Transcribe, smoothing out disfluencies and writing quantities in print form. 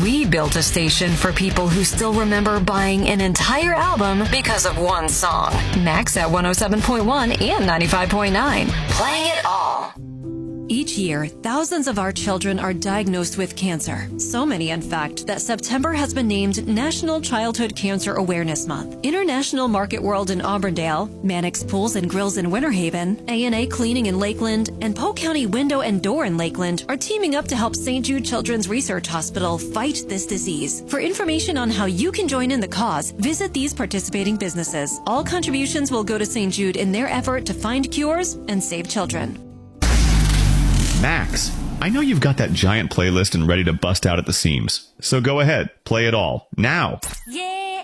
We built a station for people who still remember buying an entire album because of one song. Max at 107.1 and 95.9. Playing it all. Each year, thousands of our children are diagnosed with cancer. So many, in fact, that September has been named National Childhood Cancer Awareness Month. International Market World in Auburndale, Mannix Pools and Grills in Winter Haven, A&A Cleaning in Lakeland, and Polk County Window and Door in Lakeland are teaming up to help St. Jude Children's Research Hospital fight this disease. For information on how you can join in the cause, visit these participating businesses. All contributions will go to St. Jude in their effort to find cures and save children. Max, I know you've got that giant playlist and ready to bust out at the seams. So go ahead, play it all, now. Yeah!